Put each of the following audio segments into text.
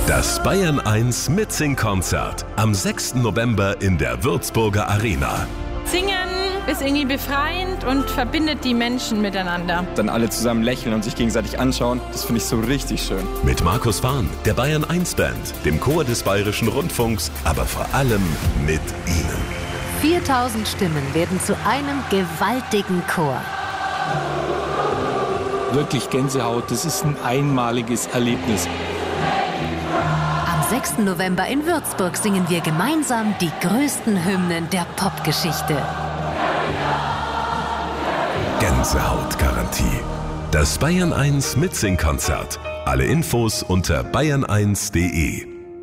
Das Bayern 1 Mitsing-Konzert am 6. November in der Würzburger Arena. Singen ist irgendwie befreiend und verbindet die Menschen miteinander. Dann alle zusammen lächeln und sich gegenseitig anschauen, das finde ich so richtig schön. Mit Markus Fahn, der Bayern 1 Band, dem Chor des Bayerischen Rundfunks, aber vor allem mit Ihnen. 4000 Stimmen werden zu einem gewaltigen Chor. Wirklich Gänsehaut, das ist ein einmaliges Erlebnis. Am 6. November in Würzburg singen wir gemeinsam die größten Hymnen der Popgeschichte. Gänsehautgarantie. Das Bayern 1 Mitsing-Konzert. Alle Infos unter bayern1.de.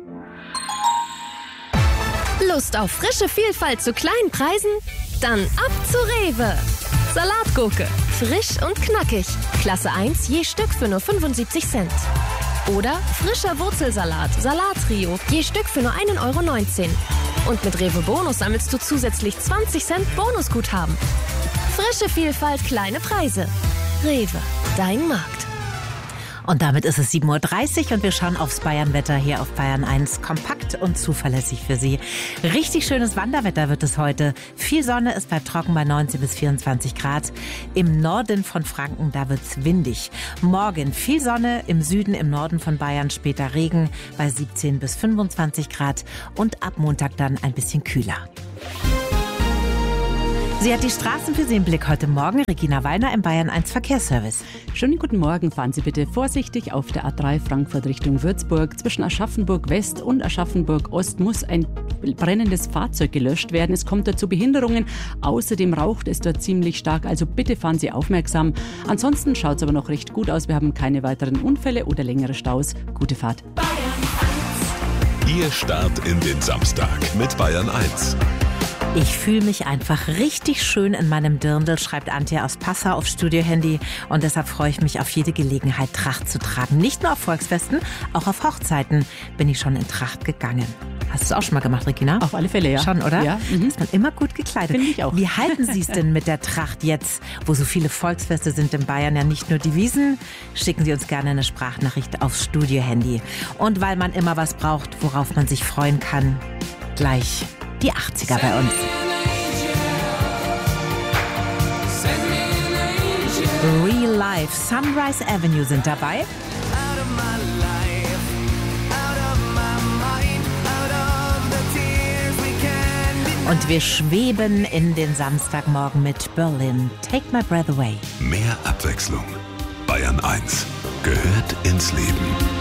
Lust auf frische Vielfalt zu kleinen Preisen? Dann ab zu Rewe. Salatgurke, frisch und knackig. Klasse 1 je Stück für nur 75 Cent. Oder frischer Wurzelsalat, Salattrio, je Stück für nur 1,19 €. Und mit Rewe Bonus sammelst du zusätzlich 20 Cent Bonusguthaben. Frische Vielfalt, kleine Preise. Rewe, dein Markt. Und damit ist es 7:30 Uhr und wir schauen aufs Bayernwetter hier auf Bayern 1. Kompakt und zuverlässig für Sie. Richtig schönes Wanderwetter wird es heute. Viel Sonne, es bleibt trocken bei 19 bis 24 Grad. Im Norden von Franken, da wird es windig. Morgen viel Sonne, im Süden, im Norden von Bayern später Regen bei 17 bis 25 Grad. Und ab Montag dann ein bisschen kühler. Sie hat die Straßen für Sie im Blick heute Morgen. Regina Weiner im Bayern 1 Verkehrsservice. Schönen guten Morgen. Fahren Sie bitte vorsichtig auf der A3 Frankfurt Richtung Würzburg. Zwischen Aschaffenburg West und Aschaffenburg Ost muss ein brennendes Fahrzeug gelöscht werden. Es kommt dazu Behinderungen. Außerdem raucht es dort ziemlich stark. Also bitte fahren Sie aufmerksam. Ansonsten schaut es aber noch recht gut aus. Wir haben keine weiteren Unfälle oder längere Staus. Gute Fahrt. Ihr Start in den Samstag mit Bayern 1. Ich fühle mich einfach richtig schön in meinem Dirndl, schreibt Antje aus Passau auf Studio-Handy. Und deshalb freue ich mich auf jede Gelegenheit, Tracht zu tragen. Nicht nur auf Volksfesten, auch auf Hochzeiten bin ich schon in Tracht gegangen. Hast du es auch schon mal gemacht, Regina? Auf alle Fälle, ja. Schon, oder? Ja. Ist man immer gut gekleidet. Finde ich auch. Wie halten Sie es denn mit der Tracht jetzt, wo so viele Volksfeste sind in Bayern, ja nicht nur die Wiesn? Schicken Sie uns gerne eine Sprachnachricht aufs Studio-Handy. Und weil man immer was braucht, worauf man sich freuen kann, gleich die 80er bei uns. Real Life, Sunrise Avenue sind dabei. Und wir schweben in den Samstagmorgen mit Berlin. Take my breath away. Mehr Abwechslung. Bayern 1 gehört ins Leben.